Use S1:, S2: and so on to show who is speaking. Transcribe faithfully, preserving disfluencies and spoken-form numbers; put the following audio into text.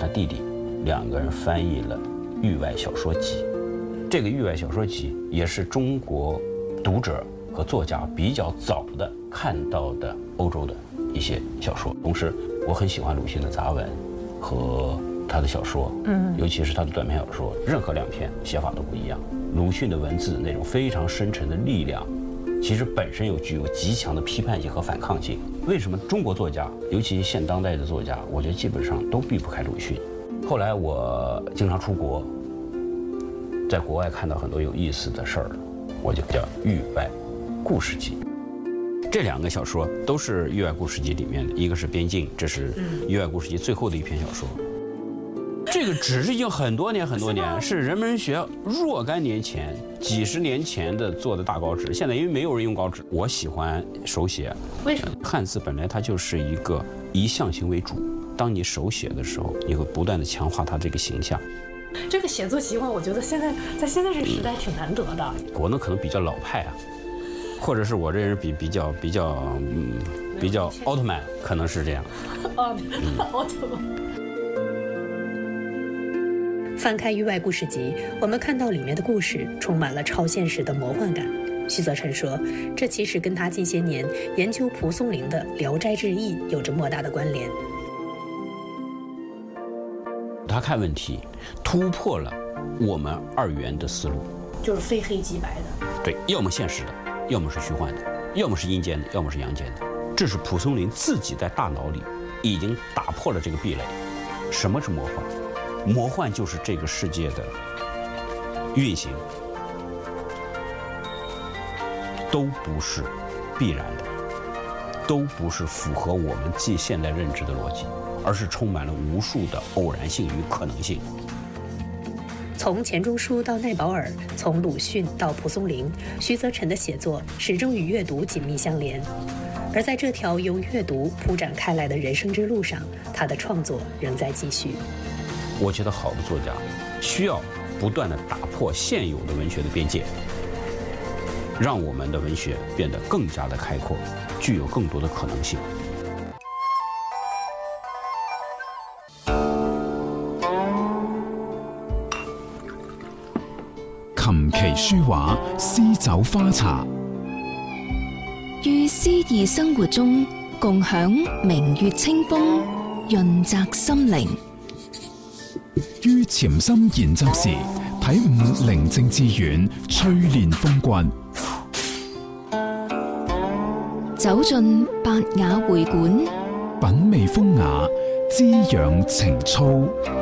S1: 弟弟两个人翻译了《域外小说集》。这个《域外小说集》也是中国读者和作家比较早的看到的欧洲的一些小说。同时，我很喜欢鲁迅的杂文和他的小说，嗯，尤其是他的短篇小说，任何两篇写法都不一样。鲁迅的文字那种非常深沉的力量，其实本身又具有极强的批判性和反抗性。为什么中国作家，尤其现当代的作家，我觉得基本上都避不开鲁迅。后来我经常出国，在国外看到很多有意思的事儿，我就叫《域外故事集》。这两个小说都是《域外故事集》里面的，一个是《边境》，这是《域外故事集》最后的一篇小说。这个纸是已经很多年很多年，是人们学若干年前、几十年前的做的大稿纸。现在因为没有人用稿纸，我喜欢手写。
S2: 为什么？
S1: 汉字本来它就是一个以象形为主，当你手写的时候，你会不断的强化它这个形象。
S2: 这个写作习惯，我觉得现在在现在这个时代挺难得的。
S1: 我呢可能比较老派啊，或者是我这人比比较比较嗯比较奥特曼，可能是这样。
S2: 哦，奥特曼。
S3: 翻开《域外故事集》，我们看到里面的故事充满了超现实的魔幻感。徐则臣说，这其实跟他近些年研究蒲松龄的《聊斋志异》有着莫大的关联。
S1: 他看问题突破了我们二元的思路，
S2: 就是非黑即白的。
S1: 对，要么现实的，要么是虚幻的，要么是阴间的，要么是阳间的。这是蒲松龄自己在大脑里已经打破了这个壁垒。什么是魔幻？魔幻就是这个世界的运行都不是必然的，都不是符合我们既现代认知的逻辑，而是充满了无数的偶然性与可能性。
S3: 从钱钟书到奈保尔，从鲁迅到蒲松龄，徐则臣的写作始终与阅读紧密相连。而在这条由阅读铺展开来的人生之路上，他的创作仍在继续。
S1: 我觉得好的作家需要不断地打破现有的文学的边界，让我们的文学变得更加的开阔，具有更多的可能性。
S4: 琴棋書畫詩酒花茶，
S5: 於詩意生活中共享明月清風，潤澤心靈。
S4: 於潛心研習時，體悟寧靜致遠，淬煉風骨。
S5: 走進百雅會館，
S4: 品味風雅，滋養情操。